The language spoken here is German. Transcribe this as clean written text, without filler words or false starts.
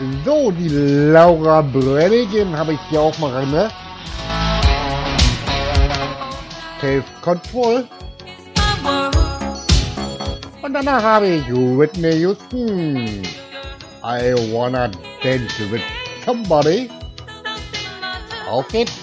So, die Laura Brennigin habe ich hier auch mal rein, ne? Self-Control. Und danach habe ich Whitney Houston. I wanna dance with somebody. Auf geht's.